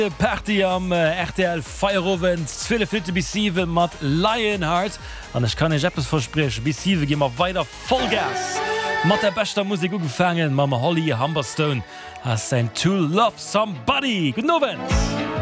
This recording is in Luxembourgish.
Party am RTL Feierowen 12 bis 7 mat Lionheart an ich kann Jappes versprech bis 7 gi immer weiter Vollgas mat der bester Musik ugefangen Mama Holly Humberstone has sein To Love Somebody. Good Novent.